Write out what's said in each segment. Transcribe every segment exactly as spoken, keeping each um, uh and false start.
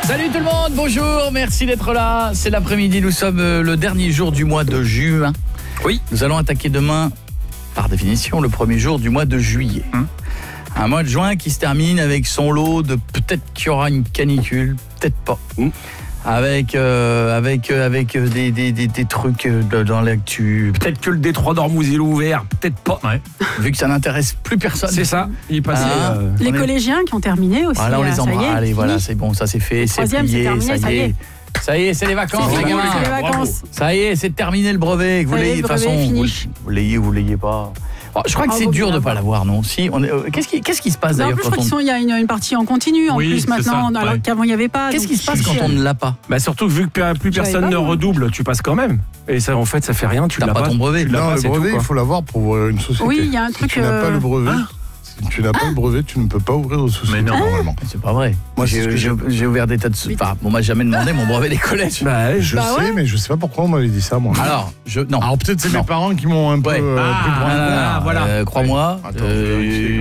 Salut tout le monde, bonjour, merci d'être là. C'est l'après-midi, nous sommes le dernier jour du mois de juin. Oui. Nous allons attaquer demain, par définition, le premier jour du mois de juillet. Hum. Un mois de juin qui se termine avec son lot de peut-être qu'il y aura une canicule, peut-être pas. Hum. Avec euh, avec euh, avec des, des, des, des trucs de, dans l'actu. Peut-être que le détroit d'Ormuz est ouvert, peut-être pas. Ouais. Vu que ça n'intéresse plus personne. C'est ça. Il passait. Ah, euh, les est... collégiens qui ont terminé aussi. Voilà, on les embrasse. Allez, voilà, c'est bon, ça c'est fait, c'est plié, terminé, ça, ça y y est. est. Ça y est, c'est les vacances, les gamins. C'est les vacances. Ça y est, c'est terminé le brevet. Que vous l'ayez de toute façon. Vous, vous l'ayez ou vous l'ayez pas. Bon, je crois que c'est dur de ne pas l'avoir, non? Si, on est, euh, qu'est-ce, qui, qu'est-ce qui se passe d'ailleurs? En plus, je crois qu'il on... y a une, une partie en continu en oui, plus maintenant, ça, alors ouais. qu'avant il n'y avait pas. Qu'est-ce qui se passe quand on ne l'a pas? Bah surtout vu que plus personne pas, ne moi. redouble, tu passes quand même. Et ça, en fait, ça fait rien. Tu T'as l'as pas, pas ton brevet. Tu l'as non, pas, le brevet, tout, il faut l'avoir pour ouvrir une société. Oui, il y a un truc. Si tu n'as pas le brevet. Hein Si tu n'as pas le brevet, tu ne peux pas ouvrir aux sociétés. Mais non, normalement. C'est pas vrai. Moi, j'ai, j'ai, j'ai ouvert des tas de... Enfin, on m'a jamais demandé mon brevet des collèges. Bah, je bah sais, ouais. mais je sais pas pourquoi on m'avait dit ça, moi. Alors, je... Non. Alors, peut-être c'est non. mes parents qui m'ont un peu... Ouais. Euh, Ah, pris pour un non, non, non, Ah, voilà. euh, crois-moi, Attends, euh,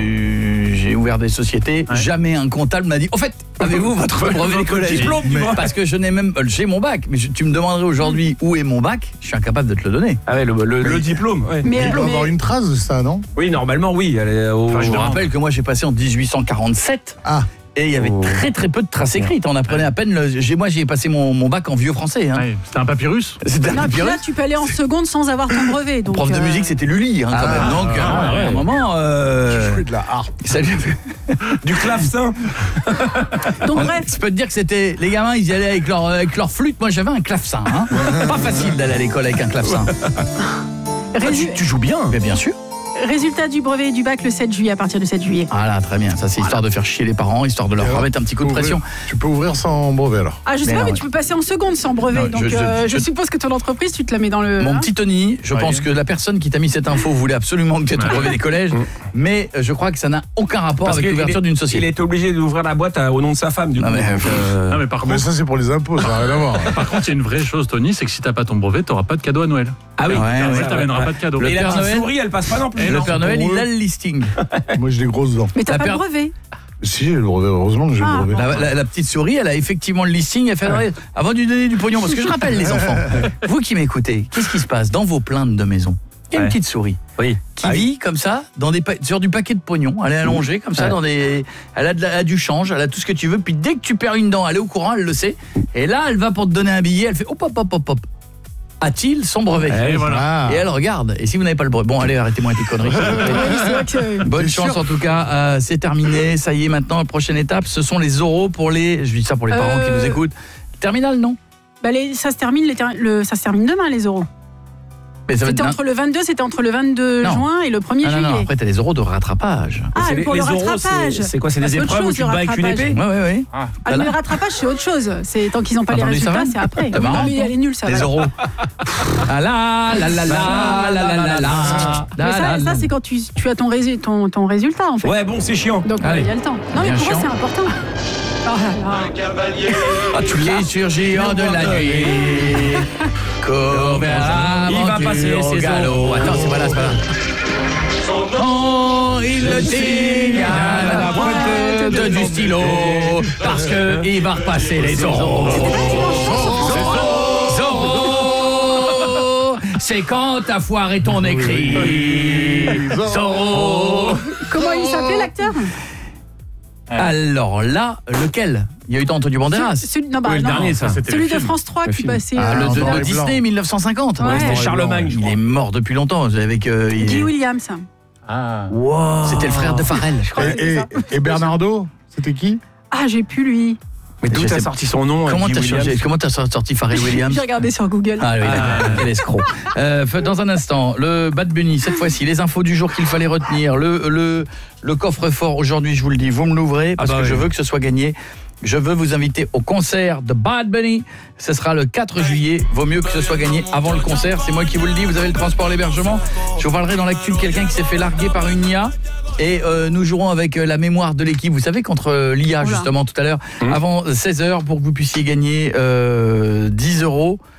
je j'ai ouvert des sociétés. Ouais. Jamais un comptable m'a dit... Au fait, avez-vous votre brevet des collèges? diplôme, mais, parce que je n'ai même... J'ai mon bac. Mais je, tu me demanderais aujourd'hui où est mon bac, je suis incapable de te le donner. Ah ouais, le, le, le diplôme. Ouais. Mais, Il doit mais- avoir une trace de ça, non? Oui, normalement, oui. Elle est au... Enfin, je me rappelle que moi j'ai passé en dix-huit cent quarante-sept Ah, et il y avait Oh. très très peu de traces écrites. On apprenait à peine. Le, j'ai, moi j'ai passé mon, mon bac en vieux français. Hein. Ouais, c'était un papyrus. C'était un Non, puis papyrus. là, tu peux aller en seconde sans avoir ton brevet. Donc, Prof de euh, musique, c'était Lully hein, quand Ah, même. Donc ouais, euh, ouais. à un moment, euh, je fais de la harpe. ça lui- Du clavecin. Donc, on- bref. je peux te dire que c'était les gamins, ils y allaient avec leur avec leur flûte. Moi j'avais un clavecin. Hein. Pas facile d'aller à l'école avec un clavecin. Résu- Tu joues bien. Mais bien sûr. Résultat du brevet et du bac le sept juillet, à partir du sept juillet. Ah là, très bien. Ça c'est histoire de faire chier les parents, histoire de leur Et alors, remettre un petit coup de tu peux pression. ouvrir- Tu peux ouvrir sans brevet, alors. Ah, je sais Mais pas, non, mais ouais. tu peux passer en seconde sans brevet. Non, donc, je- je- euh, je, je- suppose que ton entreprise, tu te la mets dans le. Mon hein. petit Tony, je Ouais. pense que la personne qui t'a mis cette info voulait absolument que tu aies ton brevet des collèges, mais euh, je crois que ça n'a aucun rapport Parce avec qu'il l'ouverture est- d'une Il société. est obligé d'ouvrir la boîte à- au nom de sa femme, du Non, coup. mais, Donc, euh, Non, mais par Mais contre, ça, c'est pour les impôts, ça n'a rien à voir. par contre, il y a une vraie chose, Tony, c'est que si t'as pas ton brevet, t'auras pas de cadeau à Noël. Ah oui, Ouais, Père ouais, Noël t'amènera ouais. pas de cadeau. Le Et la Père petite Noël- souris, elle passe pas non plus. Et le non. Père Noël, pour il eux. a le listing. Moi, j'ai des grosses dents. Mais t'as La pas per- le brevet. Si, j'ai le brevet. Heureusement que j'ai Ah. le brevet. La, la- la petite souris, elle a effectivement le listing. Elle fait avant de lui donner du pognon, parce que je rappelle les enfants, vous qui m'écoutez, qu'est-ce qui se passe dans vos plaintes de maison? Il y a une Ouais. petite souris Oui. qui Ah oui. vit comme ça dans des pa- sur du paquet de pognon. Elle est allongée comme ça Ouais. dans des. Elle a, de la- elle a du change, elle a tout ce que tu veux. Puis dès que tu perds une dent, elle est au courant, elle le sait. Et là, elle va pour te donner un billet. Elle fait hop hop hop hop hop. A-t-il son brevet? Et voilà. Ah. Et elle regarde. Et si vous n'avez pas le brevet, bon allez, arrêtez-moi tes conneries. s'il vous plaît. Oui, c'est vrai que. Bonne T'es chance sûr en tout cas, euh, c'est terminé, ça y est maintenant, la prochaine étape, ce sont les oraux pour les, je dis ça pour les parents Euh, qui nous écoutent, terminal non? Bah, les- ça, se termine, les ter- le, ça se termine demain, les oraux. Mais ça va C'était être- entre le vingt-deux, c'était entre le vingt-deux Non. juin et le premier Ah, non, juillet. non, après t'as les oraux de rattrapage. Ah, C'est les- pour les le oraux, rattrapage. c'est- c'est quoi, c'est Ah, des c'est autre épreuves où chose, tu te le bats avec une rattrapage. épée? Ouais, ouais, ouais. Ah. Ah, mais Voilà. le rattrapage, c'est autre chose. C'est tant qu'ils n'ont pas les Entendu, ça résultats, va c'est après. C'est marrant. Non, mais elle est nulle, ça. Les va. oraux. Ah là, la la la la la la la. Mais ça, ça, c'est quand tu, tu as ton, résu- ton, ton résultat, en fait. Ouais, bon, c'est chiant. Donc, euh, Allez. il y a le temps. Non, mais Bien pour eux, chiant. c'est important. Oh là là. Ah, tu qui surgit en de la nuit. Court vers Il va l'aventure passer au ses galop. oraux. Attends, c'est pas là, c'est pas là. Oh, il le signale à la pointe du stylo parce que il va repasser les oraux. Zorro, c'est quand t'as foiré ton écrit. Zorro. Comment il s'appelait, l'acteur? Alors là, lequel? Il y a eu Antonio Banderas. Celui, non, bah, Oui, le non. dernier, ça. C'était Celui le de film. France trois Le qui film. passait. Ah, Le euh, en de, noir de et blanc. Disney mille neuf cent cinquante. Ouais. C'était Charlemagne, je Il crois. est mort depuis longtemps avec euh, il- Guy Williams. Ah. Wow. C'était le frère de Farrell, je crois. Et, et, et Bernardo, c'était qui? Ah, j'ai pu lui. Mais d'où Je t'as sais- sorti son nom? Comment Guy t'as Williams changé? Comment t'as sorti Pharrell Williams? J'ai regardé sur Google. Ah oui, d'accord. Quel escroc. Euh, dans un instant, le Bad Bunny, cette fois-ci, les infos du jour qu'il fallait retenir, le, le, le coffre-fort aujourd'hui, je vous le dis, vous me l'ouvrez parce Ah bah que oui. je veux que ce soit gagné. Je veux vous inviter au concert de Bad Bunny. Ce sera le quatre juillet. Vaut mieux que ce soit gagné avant le concert. C'est moi qui vous le dis. Vous avez le transport, l'hébergement. Je vous parlerai dans l'actu de quelqu'un qui s'est fait larguer par une I A. Et euh, nous jouerons avec euh, la mémoire de l'équipe. Vous savez, contre euh, l'I A, Oula. justement, tout à l'heure, Mmh. avant seize heures, pour que vous puissiez gagner euh, dix euros.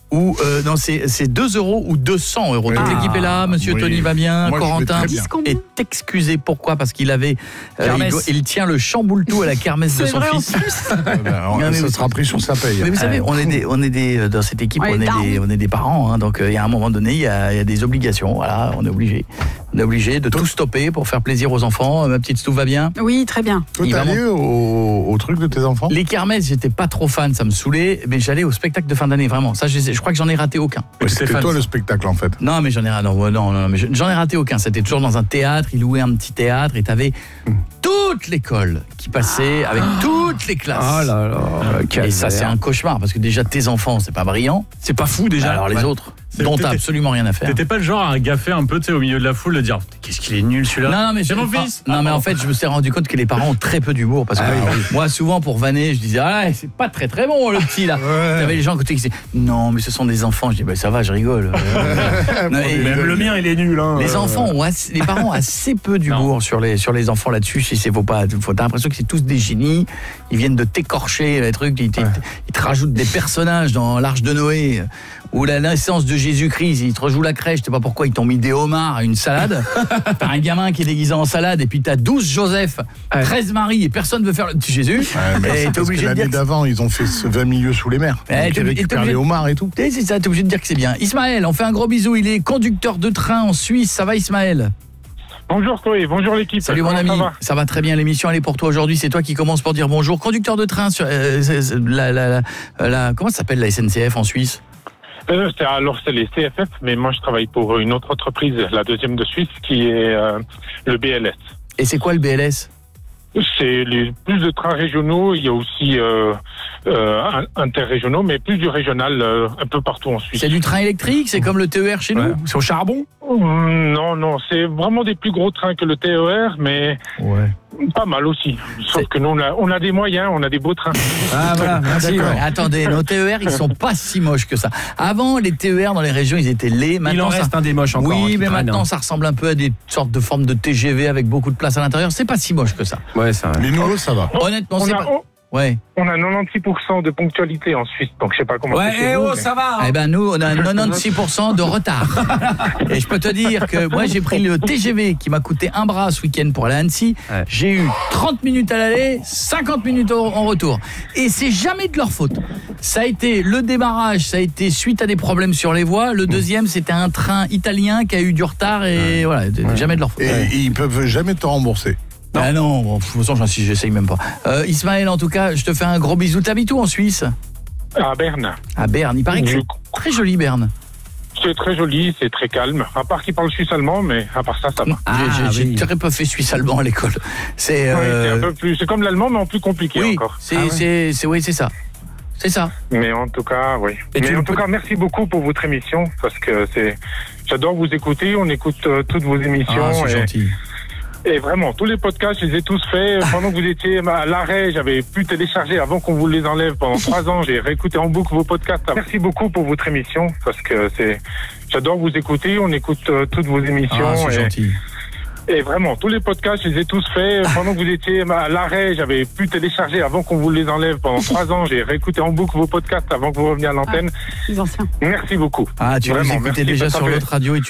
ou euh, non, c'est c'est deux euros ou deux cents euros. Toute Ah, l'équipe est là, monsieur oui. Tony va bien, Moi, je vais Corentin très bien. Combien est excusé. Pourquoi? Parce qu'il avait euh, il, Kermesse. doit- il tient le chamboule-tout à la kermesse de C'est son vrai, en fils. Ah ben, on- Non, mais ça vous- sera pris sur sa paye. Mais vous savez, Ah, on est des, on est des, euh, dans cette équipe, Ouais, on est daron. des, on est des parents, hein, donc euh, il y a un moment donné, il y a, il y a des obligations, voilà, on est obligé, on est obligé de tout stopper pour faire plaisir aux enfants. Euh, Ma petite Stouff va bien. Oui, très bien. Toi, Il t'es va allé au, au truc de tes enfants? Les kermesses, j'étais pas trop fan, ça me saoulait, mais j'allais au spectacle de fin d'année, vraiment. Ça, je, je crois que j'en ai raté aucun. Ouais, C'était C'était fan, toi ça. le spectacle en fait. Non, mais j'en ai, non, ouais, non, non, mais je- j'en ai raté aucun. C'était toujours dans un théâtre. Ils louaient un petit théâtre et t'avais toute l'école qui passait avec toutes les classes. Oh là là. Et ça, c'est un cauchemar parce que déjà tes enfants, c'est pas brillant. C'est pas fou déjà. Alors les Ouais. autres, C'est- dont t'as t'étais- absolument rien à faire. T'étais pas le genre à gaffer un peu, tu sais, au milieu de la foule, de dire qu'est-ce qu'il est nul celui-là. Non, non, mais c'est je- mon enfin, fils. Non, mais en fait, je me suis rendu compte que les parents ont très peu d'humour parce que Ah oui. moi, souvent pour vanner, je disais ah, c'est pas très très bon le petit là. Ouais. T'avais les gens à côté qui disaient non, mais ce sont des enfants. Je dis bah ça va, je rigole. Non, et- Même le mien, il est nul. Hein. Les enfants ont assez- les parents ont assez peu d'humour sur les sur les enfants là-dessus. Si c'est faut pas, faut, t'as l'impression que c'est tous des génies. Ils viennent de t'écorcher les trucs. Ils, te- ils te rajoutent des personnages dans l'Arche de Noé ou la naissance de Jésus-Christ. Ils te rejouent la crèche. Je sais pas pourquoi ils t'ont mis des homards à une salade. T'as un gamin qui est déguisé en salade et puis t'as douze Joseph, Ouais. treize Marie et personne veut faire le petit Jésus. Ouais, mais Et c'est t'es parce obligé que de dire l'année que- d'avant, ils ont fait ce vingt milieux sous les mers. Ouais, Donc, t'es- ils t'es récupèrent obligé- les homards et tout. Eh, c'est ça, t'es obligé de dire que c'est bien. Ismaël, on fait un gros bisou. Il est conducteur de train en Suisse. Ça va, Ismaël? Bonjour Chloé, bonjour l'équipe. Salut mon Comment ami, ça va très bien, l'émission elle est pour toi aujourd'hui, c'est toi qui commence pour dire bonjour. Conducteur de train, sur, euh, c'est- c'est- la, la, la, la- comment ça s'appelle la S N C F en Suisse? euh, c'est- Alors c'est les C F F, mais moi je travaille pour une autre entreprise, la deuxième de Suisse, qui est euh, le B L S. Et c'est quoi le B L S? C'est les plus de trains régionaux, il y a aussi euh, euh, un- interrégionaux, mais plus du régional euh, un peu partout en Suisse. C'est du train électrique, c'est comme le T E R chez Ouais. nous? C'est au charbon. Hum, Non, non, c'est vraiment des plus gros trains que le T E R, mais Ouais. pas mal aussi. Sauf C'est- que nous on a, on a des moyens, on a des beaux trains. Ah voilà, merci. D'accord. ouais. Attendez, nos T E R ils sont pas si moches que ça. Avant les T E R dans les régions ils étaient laids, Il maintenant en ça... reste un des moches encore. hein, Oui, qui mais traîne, maintenant hein. ça ressemble un peu à des sortes de formes de T G V avec beaucoup de place à l'intérieur, c'est pas si moche que ça. Ouais, c'est vrai. Les nouveaux, ça va. Honnêtement, On c'est a, pas... on, Ouais. on a quatre-vingt-dix pour cent de ponctualité en Suisse, donc je sais pas comment Ouais, c'est chez eh vous, oh, mais- ça va. Eh hein. ben nous, on a quatre-vingt-six pour cent de retard. Et je peux te dire que moi, j'ai pris le T G V qui m'a coûté un bras ce week-end pour aller à Annecy. Ouais. J'ai eu trente minutes à l'aller, cinquante minutes au- en retour. Et c'est jamais de leur faute. Ça a été le démarrage, ça a été suite à des problèmes sur les voies. Le deuxième, c'était un train italien qui a eu du retard et voilà, jamais de leur faute. Et ils peuvent jamais te rembourser. Ah non, bon, de toute façon, j'en suis- j'essaye même pas. Euh, Ismaël, en tout cas, je te fais un gros bisou. T'habites où en Suisse? À Berne. À Berne. Il paraît que Je- c'est très joli, Berne. C'est très joli, c'est très calme. À part qu'ils parlent suisse-allemand, mais à part ça, ça va. Ah, J'ai- j'ai oui. j'ai très peu fait suisse-allemand à l'école. C'est Oui, c'est euh, un peu plus. C'est comme l'allemand, mais en plus compliqué oui, encore. c'est Ah ouais. c'est c'est oui, c'est ça. C'est ça. Mais en tout cas, oui. Et tu mais en peux- tout cas, merci beaucoup pour votre émission parce que c'est. J'adore vous écouter. On écoute euh, toutes vos émissions Ah, c'est et, gentil. et vraiment tous les podcasts, je les ai tous faits pendant que vous étiez à l'arrêt. J'avais pu télécharger avant qu'on vous les enlève pendant trois ans. J'ai réécouté en boucle vos podcasts. Merci beaucoup pour votre émission parce que c'est. J'adore vous écouter. On écoute euh, toutes vos émissions Ah, c'est et, gentil. et vraiment tous les podcasts, je les ai tous faits pendant que vous étiez à l'arrêt. J'avais pu télécharger avant qu'on vous les enlève pendant trois ans. J'ai réécouté en boucle vos podcasts avant que vous reveniez à l'antenne. Les anciens. Merci beaucoup. Ah, tu Vraiment, nous écoutais merci, déjà ça sur fait- l'autre radio et tu